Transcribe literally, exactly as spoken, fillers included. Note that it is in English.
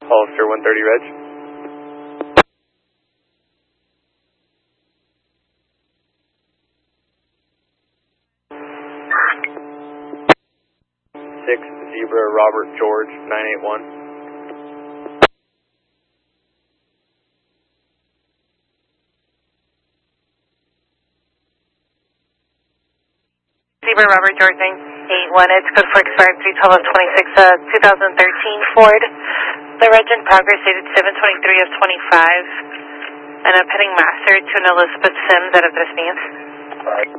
Hollister one thirty Reg. six Zebra Robert George nine eight one. Zebra Robert George nine eight one, it's code for expired three twelve of twenty-six, uh, twenty thirteen Ford. The reg in progress dated seven twenty-three of twenty-five. And I'm heading master to an Elizabeth Sims out of Tres Niños.